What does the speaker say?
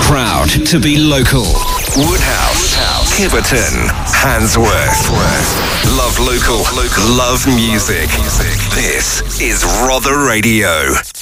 Proud to be local. Woodhouse, Kiverton, Handsworth. Love local, love music. This is Rother Radio.